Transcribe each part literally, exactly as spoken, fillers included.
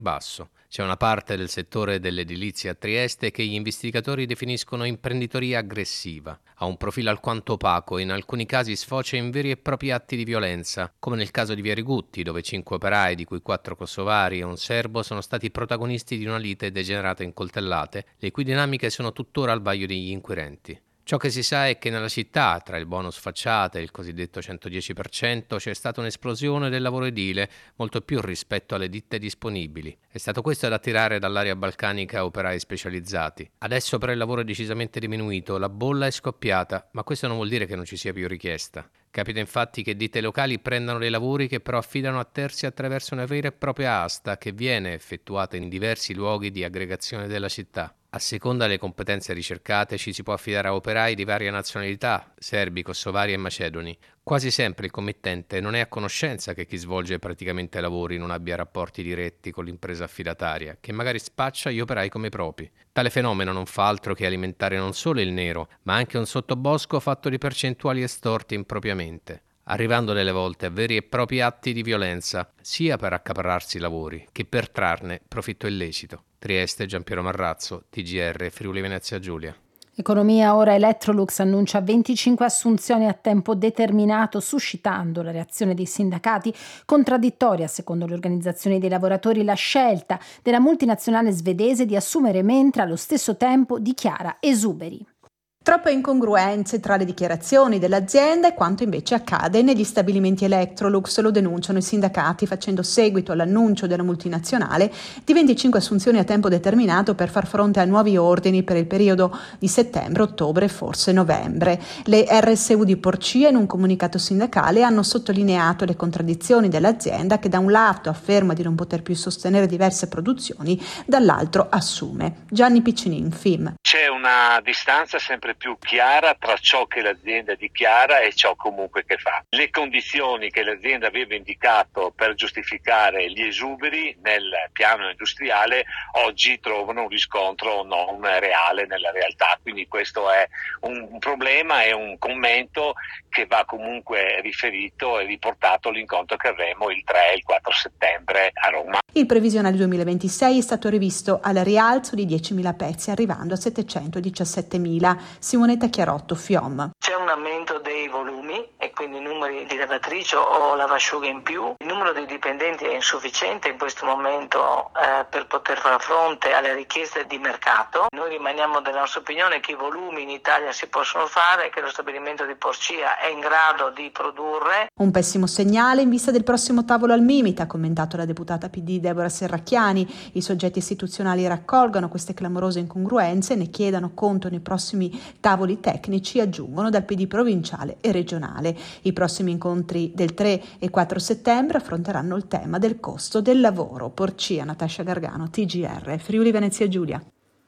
basso. C'è una parte del settore dell'edilizia a Trieste che gli investigatori definiscono imprenditoria aggressiva. Ha un profilo alquanto opaco e in alcuni casi sfocia in veri e propri atti di violenza, come nel caso di Vieri Gutti, dove cinque operai, di cui quattro kosovari e un serbo, sono stati protagonisti di una lite degenerata in coltellate, le cui dinamiche sono tuttora al vaglio degli inquirenti. Ciò che si sa è che nella città, tra il bonus facciate e il cosiddetto centodieci per cento, c'è stata un'esplosione del lavoro edile, molto più rispetto alle ditte disponibili. È stato questo ad attirare dall'area balcanica operai specializzati. Adesso però il lavoro è decisamente diminuito, la bolla è scoppiata, ma questo non vuol dire che non ci sia più richiesta. Capita infatti che ditte locali prendano dei lavori che però affidano a terzi attraverso una vera e propria asta che viene effettuata in diversi luoghi di aggregazione della città. A seconda delle competenze ricercate ci si può affidare a operai di varia nazionalità, serbi, kosovari e macedoni. Quasi sempre il committente non è a conoscenza che chi svolge praticamente lavori non abbia rapporti diretti con l'impresa affidataria, che magari spaccia gli operai come propri. Tale fenomeno non fa altro che alimentare non solo il nero, ma anche un sottobosco fatto di percentuali estorte impropriamente, arrivando delle volte a veri e propri atti di violenza, sia per accaparrarsi i lavori che per trarne profitto illecito. Trieste, Giampiero Marrazzo, T G R, Friuli Venezia Giulia. Economia, ora Electrolux annuncia venticinque assunzioni a tempo determinato, suscitando la reazione dei sindacati contraddittoria. Secondo le organizzazioni dei lavoratori, la scelta della multinazionale svedese di assumere mentre allo stesso tempo dichiara esuberi. Troppe incongruenze tra le dichiarazioni dell'azienda e quanto invece accade negli stabilimenti Electrolux, lo denunciano i sindacati facendo seguito all'annuncio della multinazionale di venticinque assunzioni a tempo determinato per far fronte a nuovi ordini per il periodo di settembre, ottobre e forse novembre. Le R S U di Porcia in un comunicato sindacale hanno sottolineato le contraddizioni dell'azienda che da un lato afferma di non poter più sostenere diverse produzioni, dall'altro assume. Gianni Piccinin, F I M. C'è una distanza sempre più chiara tra ciò che l'azienda dichiara e ciò comunque che fa. Le condizioni che l'azienda aveva indicato per giustificare gli esuberi nel piano industriale oggi trovano un riscontro non reale nella realtà, quindi questo è un problema e un commento che va comunque riferito e riportato all'incontro che avremo il tre e il quattro settembre a Roma. Il previsionale duemilaventisei è stato rivisto al rialzo di diecimila pezzi, arrivando a settecentodiciassettemila. Simonetta Chiarotto, F I O M. C'è un aumento dei volumi e quindi numeri di lavatrice o lavasciughe in più. Il numero di dipendenti è insufficiente in questo momento eh, per poter far fronte alle richieste di mercato. Noi rimaniamo della nostra opinione che i volumi in Italia si possono fare e che lo stabilimento di Porcia è in grado di produrre. Un pessimo segnale in vista del prossimo tavolo al Mimit, ha commentato la deputata P D Deborah Serracchiani. I soggetti istituzionali raccolgano queste clamorose incongruenze e ne chiedano conto nei prossimi tavoli tecnici, aggiungono, dal P D provinciale e regionale. I prossimi incontri del tre e quattro settembre affronteranno il tema del costo del lavoro. Porcia, Natascia Gargano, T G R, Friuli Venezia Giulia.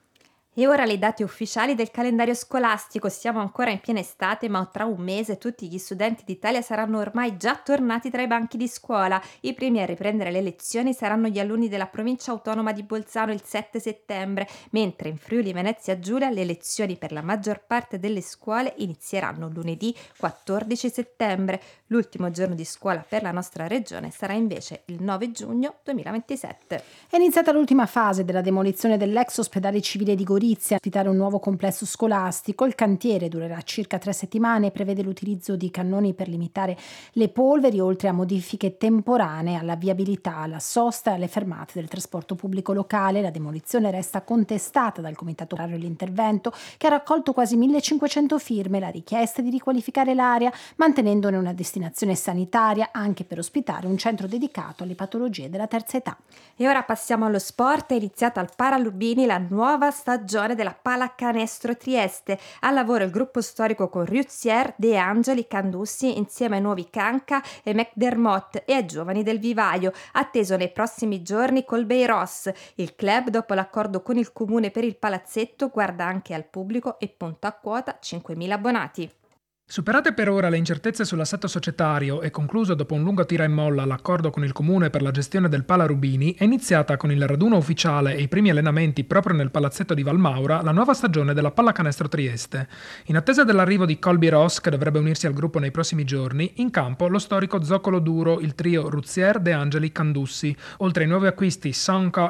E ora le date ufficiali del calendario scolastico. Siamo ancora in piena estate, ma tra un mese tutti gli studenti d'Italia saranno ormai già tornati tra i banchi di scuola. I primi a riprendere le lezioni saranno gli alunni della provincia autonoma di Bolzano il sette settembre, mentre in Friuli Venezia Giulia le lezioni per la maggior parte delle scuole inizieranno lunedì quattordici settembre. L'ultimo giorno di scuola per la nostra regione sarà invece il nove giugno duemilaventisette. È iniziata l'ultima fase della demolizione dell'ex ospedale civile di Gorizia, a ospitare un nuovo complesso scolastico. Il cantiere durerà circa tre settimane e prevede l'utilizzo di cannoni per limitare le polveri, oltre a modifiche temporanee alla viabilità, alla sosta e alle fermate del trasporto pubblico locale. La demolizione resta contestata dal Comitato Orario dell'Intervento, che ha raccolto quasi millecinquecento firme. La richiesta di riqualificare l'area mantenendone una destinazione sanitaria anche per ospitare un centro dedicato alle patologie della terza età. E ora passiamo allo sport. È iniziata al Paralubini la nuova stagione della pallacanestro Trieste. Al lavoro il gruppo storico con Ruzier, De Angeli, Candussi insieme ai nuovi Canca e McDermott e ai giovani del vivaio. Atteso nei prossimi giorni col Beiros. Il club, dopo l'accordo con il comune per il palazzetto, guarda anche al pubblico e punta a quota cinquemila abbonati. Superate per ora le incertezze sull'assetto societario e concluso dopo un lungo tira e molla l'accordo con il comune per la gestione del Pala Rubini, è iniziata con il raduno ufficiale e i primi allenamenti proprio nel palazzetto di Valmaura la nuova stagione della pallacanestro Trieste. In attesa dell'arrivo di Colby Ross, che dovrebbe unirsi al gruppo nei prossimi giorni, in campo lo storico zoccolo duro, il trio Ruzier, De Angeli, Candussi, oltre ai nuovi acquisti Sanka